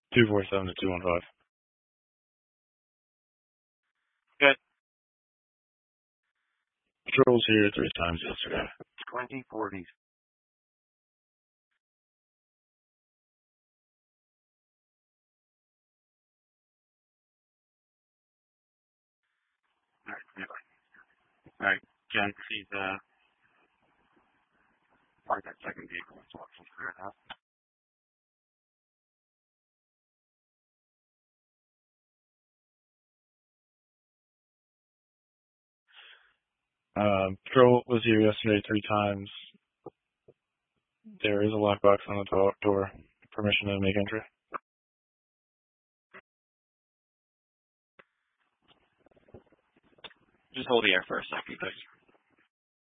247 to 215. Good. Patrols here 3 times yesterday. 2040. Alright, Jen, see the park that second vehicle. So let's clear it out. Patrol was here yesterday 3 times. There is a lockbox on the door. Permission to make entry. Just hold the air for a second, please.